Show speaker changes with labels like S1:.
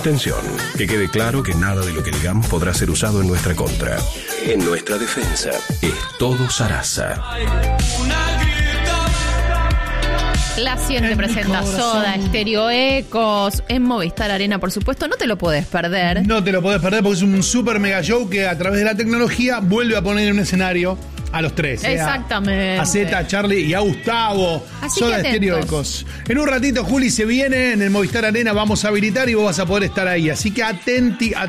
S1: Atención, que quede claro que nada de lo que digamos podrá ser usado en nuestra contra. En nuestra defensa, es todo Sarasa.
S2: La 100 presenta Soda Stereo Ecos en Movistar Arena, por supuesto. No te lo podés perder.
S3: No te lo podés perder porque es un super mega show que a través de la tecnología vuelve a poner en un escenario a los tres.
S2: Exactamente.
S3: A Zeta, a Charlie y a Gustavo.
S2: Así
S3: Soda
S2: que
S3: Stereo
S2: atentos.
S3: Ecos. En un ratito, Juli se viene en el Movistar Arena. Vamos a habilitar y vos vas a poder estar ahí. Así que atenti.